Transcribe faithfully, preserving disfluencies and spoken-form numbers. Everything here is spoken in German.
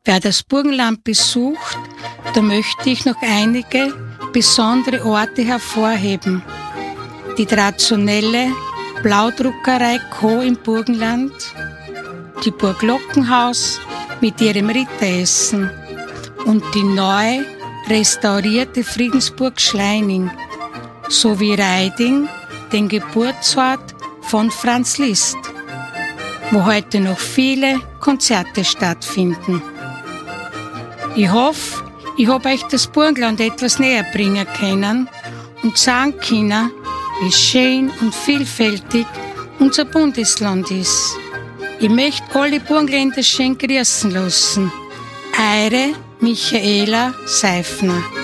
Wer das Burgenland besucht, da möchte ich noch einige besondere Orte hervorheben. Die traditionelle Blaudruckerei Co. im Burgenland, die Burg Lockenhaus mit ihrem Ritteressen und die neu restaurierte Friedensburg Schleining sowie Reiding, den Geburtsort von Franz Liszt, wo heute noch viele Konzerte stattfinden. Ich hoffe, ich habe euch das Burgenland etwas näher bringen können und sagen können, wie schön und vielfältig unser Bundesland ist. Ich möchte alle Burgenländer schön grüßen lassen. Eure Michaela Seifner.